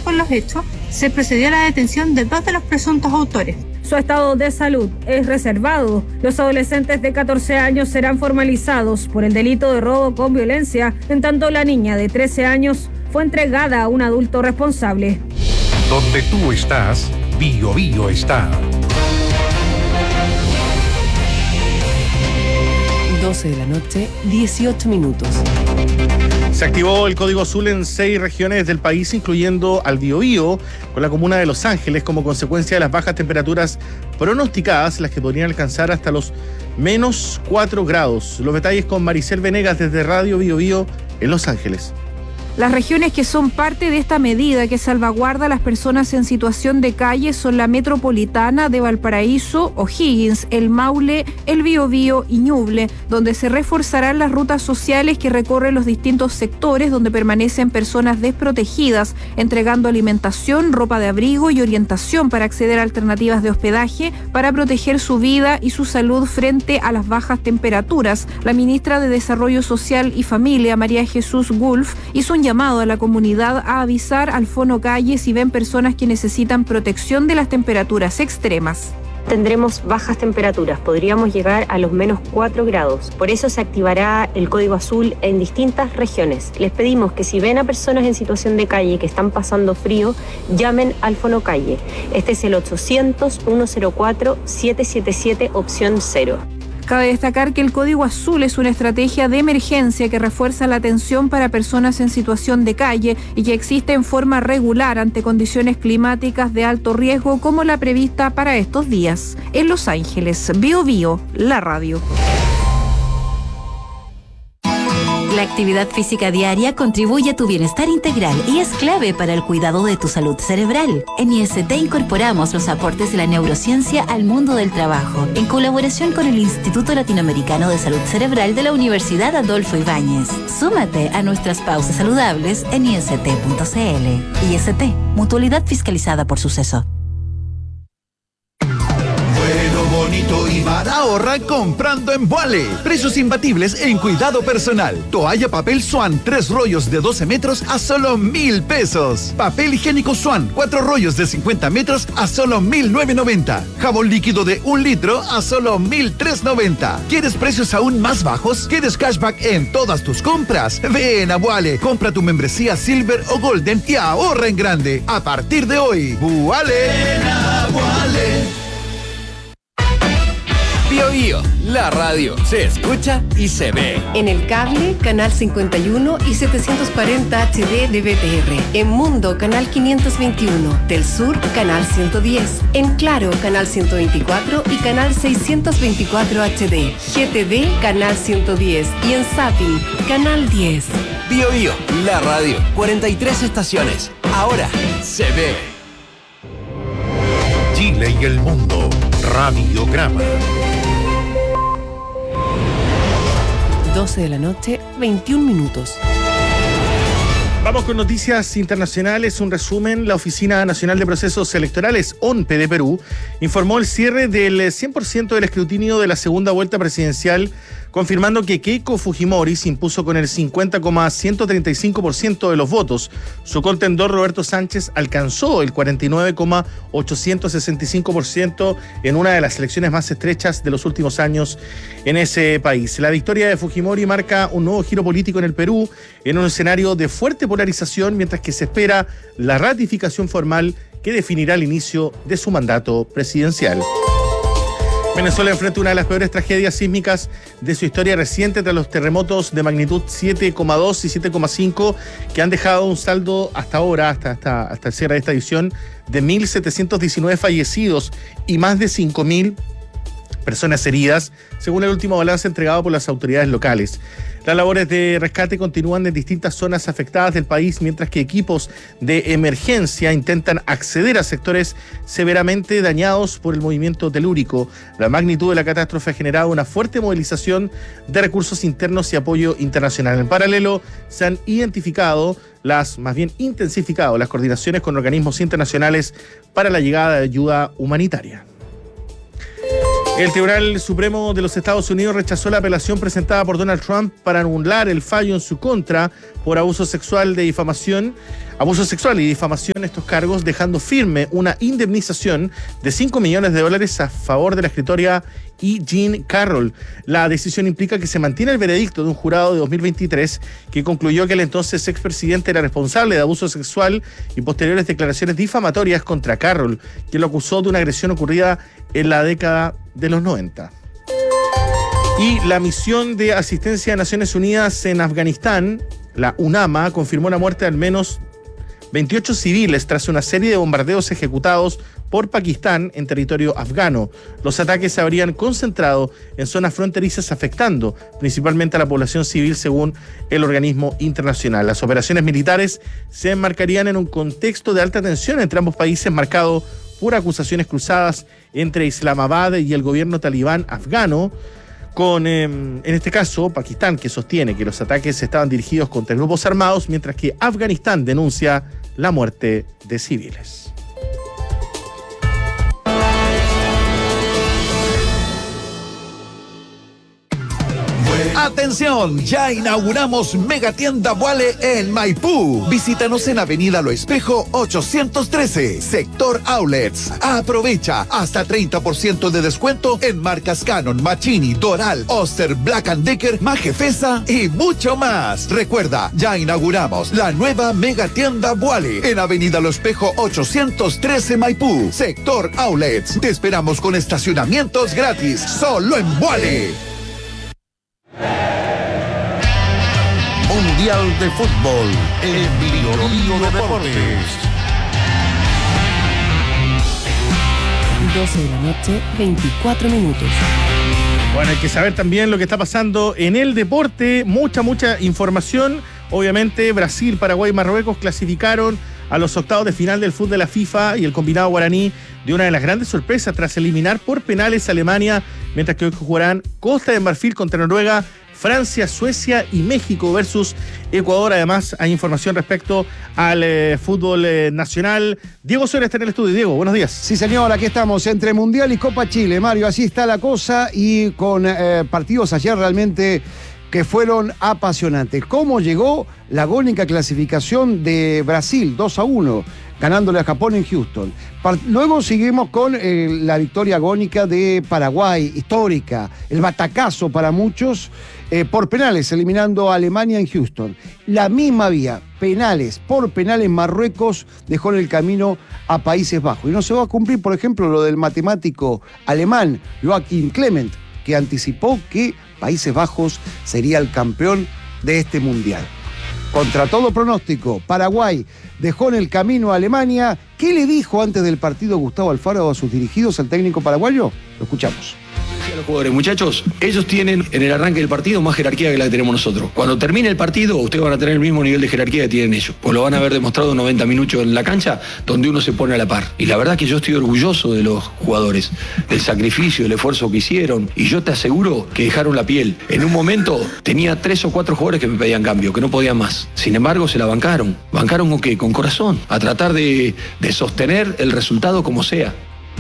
con los hechos, se procedió a la detención de 2 de los presuntos autores. Su estado de salud es reservado. Los adolescentes de 14 años serán formalizados por el delito de robo con violencia, en tanto la niña de 13 años fue entregada a un adulto responsable. Donde tú estás, Bio Bio está. 12 de la noche, 18 minutos. Se activó el código azul en 6 regiones del país, incluyendo al Biobío, con la comuna de Los Ángeles, como consecuencia de las bajas temperaturas pronosticadas, las que podrían alcanzar hasta los -4 grados. Los detalles con Maricel Venegas desde Radio Biobío en Los Ángeles. Las regiones que son parte de esta medida que salvaguarda a las personas en situación de calle son la metropolitana de Valparaíso, O'Higgins, el Maule, el Biobío y Ñuble, donde se reforzarán las rutas sociales que recorren los distintos sectores donde permanecen personas desprotegidas, entregando alimentación, ropa de abrigo y orientación para acceder a alternativas de hospedaje para proteger su vida y su salud frente a las bajas temperaturas. La ministra de Desarrollo Social y Familia, María Jesús Gulf, hizo un llamado a la comunidad a avisar al Fono Calle si ven personas que necesitan protección de las temperaturas extremas. Tendremos bajas temperaturas, podríamos llegar a los -4 grados. Por eso se activará el código azul en distintas regiones. Les pedimos que si ven a personas en situación de calle que están pasando frío, llamen al Fono Calle. Este es el 800-104-777, opción 0. Cabe destacar que el Código Azul es una estrategia de emergencia que refuerza la atención para personas en situación de calle y que existe en forma regular ante condiciones climáticas de alto riesgo como la prevista para estos días. En Los Ángeles, Bio Bio, la radio. La actividad física diaria contribuye a tu bienestar integral y es clave para el cuidado de tu salud cerebral. En IST incorporamos los aportes de la neurociencia al mundo del trabajo, en colaboración con el Instituto Latinoamericano de Salud Cerebral de la Universidad Adolfo Ibáñez. Súmate a nuestras pausas saludables en ist.cl. IST, mutualidad fiscalizada por Suceso. Bonito y ahorra comprando en Vuale. Precios imbatibles en cuidado personal. Toalla papel Swan, 3 rollos de 12 metros a solo 1,000 pesos. Papel higiénico Swan, 4 rollos de 50 metros a solo 1,990. Jabón líquido de 1 litro a solo 1,390. ¿Quieres precios aún más bajos? ¿Quieres cashback en todas tus compras? Ven a Vuale, compra tu membresía Silver o Golden y ahorra en grande. A partir de hoy, Vuale. Ven a Vuale. Bio Bio, la radio se escucha y se ve. En el cable, canal 51 y 740 HD de BTR. En Mundo, canal 521. Del Sur, canal 110. En Claro, canal 124 y canal 624 HD. GTV, canal 110. Y en Zapping, canal 10. Bio Bio, la radio, 43 estaciones. Ahora se ve. Chile y el mundo, Radiograma. 12 de la noche, 21 minutos. Vamos con noticias internacionales. Un resumen. La Oficina Nacional de Procesos Electorales, ONPE de Perú, informó el cierre del 100% del escrutinio de la segunda vuelta presidencial, confirmando que Keiko Fujimori se impuso con el 50,135% de los votos. Su contendor Roberto Sánchez alcanzó el 49,865% en una de las elecciones más estrechas de los últimos años en ese país. La victoria de Fujimori marca un nuevo giro político en el Perú, en un escenario de fuerte polarización, mientras que se espera la ratificación formal que definirá el inicio de su mandato presidencial. Venezuela enfrenta una de las peores tragedias sísmicas de su historia reciente tras los terremotos de magnitud 7,2 y 7,5 que han dejado un saldo hasta ahora, hasta el cierre de esta edición, de 1.719 fallecidos y más de 5.000 personas heridas, según el último balance entregado por las autoridades locales. Las labores de rescate continúan en distintas zonas afectadas del país, mientras que equipos de emergencia intentan acceder a sectores severamente dañados por el movimiento telúrico. La magnitud de la catástrofe ha generado una fuerte movilización de recursos internos y apoyo internacional. En paralelo, se han intensificado las coordinaciones con organismos internacionales para la llegada de ayuda humanitaria. El Tribunal Supremo de los Estados Unidos rechazó la apelación presentada por Donald Trump para anular el fallo en su contra por abuso sexual de difamación, abuso sexual y difamación estos cargos, dejando firme una indemnización de $5 millones a favor de la escritora E. Jean Carroll. La decisión implica que se mantiene el veredicto de un jurado de 2023 que concluyó que el entonces expresidente era responsable de abuso sexual y posteriores declaraciones difamatorias contra Carroll, quien lo acusó de una agresión ocurrida en la década de los 90. Y la misión de asistencia de Naciones Unidas en Afganistán, la UNAMA, confirmó la muerte de al menos 28 civiles tras una serie de bombardeos ejecutados por Pakistán en territorio afgano. Los ataques se habrían concentrado en zonas fronterizas, afectando principalmente a la población civil, según el organismo internacional. Las operaciones militares se enmarcarían en un contexto de alta tensión entre ambos países, marcado por acusaciones cruzadas entre Islamabad y el gobierno talibán afgano, con, en este caso, Pakistán, que sostiene que los ataques estaban dirigidos contra grupos armados, mientras que Afganistán denuncia la muerte de civiles. ¡Atención! Ya inauguramos Megatienda Vuale en Maipú. Visítanos en Avenida Lo Espejo 813, Sector Outlets. Aprovecha hasta 30% de descuento en marcas Canon, Machini, Doral, Oster, Black & Decker, Majefesa y mucho más. Recuerda, ya inauguramos la nueva Megatienda Vuale en Avenida Lo Espejo 813, Maipú, Sector Outlets. Te esperamos con estacionamientos gratis, solo en Vuale. Mundial de Fútbol en Bio Deportes. 12 de la noche, 24 minutos. Bueno, hay que saber también lo que está pasando en el deporte. Mucha información. Obviamente, Brasil, Paraguay y Marruecos clasificaron a los octavos de final del fútbol de la FIFA, y el combinado guaraní dio una de las grandes sorpresas tras eliminar por penales a Alemania, mientras que hoy jugarán Costa de Marfil contra Noruega, Francia, Suecia y México versus Ecuador. Además, hay información respecto al fútbol nacional. Diego Soria está en el estudio. Diego, buenos días. Sí, señor, aquí estamos entre Mundial y Copa Chile. Mario, así está la cosa, y con partidos ayer realmente que fueron apasionantes. ¿Cómo llegó la agónica clasificación de Brasil 2-1, ganándole a Japón en Houston? Luego seguimos con la victoria agónica de Paraguay, histórica, el batacazo para muchos, por penales, eliminando a Alemania en Houston. La misma vía, penales, por penales, Marruecos dejó en el camino a Países Bajos. Y no se va a cumplir, por ejemplo, lo del matemático alemán Joachim Clement, que anticipó que Países Bajos sería el campeón de este mundial. Contra todo pronóstico, Paraguay dejó en el camino a Alemania. ¿Qué le dijo antes del partido Gustavo Alfaro a sus dirigidos, al técnico paraguayo? Lo escuchamos. A los jugadores, muchachos, ellos tienen en el arranque del partido más jerarquía que la que tenemos nosotros. Cuando termine el partido, ustedes van a tener el mismo nivel de jerarquía que tienen ellos, pues lo van a haber demostrado 90 minutos en la cancha, donde uno se pone a la par. Y la verdad que yo estoy orgulloso de los jugadores, del sacrificio, del esfuerzo que hicieron, y yo te aseguro que dejaron la piel. En un momento tenía 3 o 4 jugadores que me pedían cambio, que no podían más. Sin embargo, se la bancaron. ¿Bancaron con qué? Con corazón, a tratar de sostener el resultado como sea.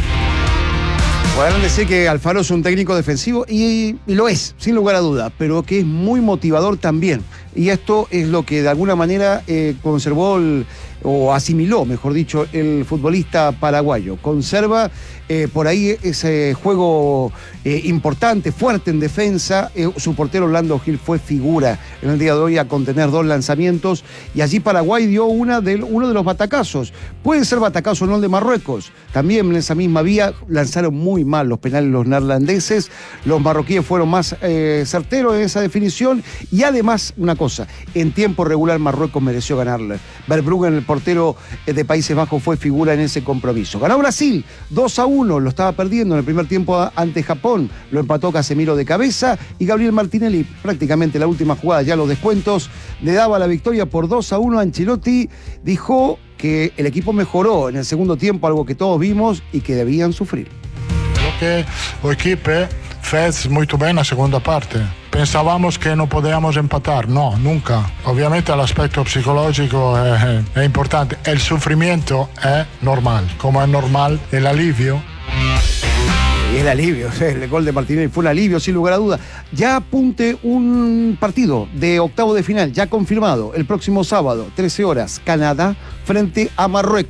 Podrán decir que Alfaro es un técnico defensivo, y lo es, sin lugar a duda, pero que es muy motivador también. Y esto es lo que de alguna manera conservó o asimiló, mejor dicho, el futbolista paraguayo. Conserva por ahí ese juego importante, fuerte en defensa. Su portero Orlando Gil fue figura en el día de hoy a contener 2 lanzamientos, y allí Paraguay dio uno de los batacazos. Puede ser batacazo o no el de Marruecos. También en esa misma vía lanzaron muy mal los penales los neerlandeses. Los marroquíes fueron más certeros en esa definición, y además, una cosa, en tiempo regular Marruecos mereció ganarle. Verbruggen, el portero de Países Bajos, fue figura en ese compromiso. Ganó Brasil 2-1, lo estaba perdiendo en el primer tiempo ante Japón, lo empató Casemiro de cabeza, y Gabriel Martinelli, prácticamente la última jugada, ya los descuentos, le daba la victoria por 2-1. Ancelotti dijo que el equipo mejoró en el segundo tiempo, algo que todos vimos y que debían sufrir. Creo que el equipo fez muito bem na segunda parte. Pensábamos que no podíamos empatar, no, nunca. Obviamente el aspecto psicológico es importante. El sufrimiento es normal, como es normal el alivio. Y el alivio, el gol de Martinelli fue un alivio, sin lugar a duda. Ya apunte un partido de octavo de final, ya confirmado, el próximo sábado, 13 horas, Canadá frente a Marruecos.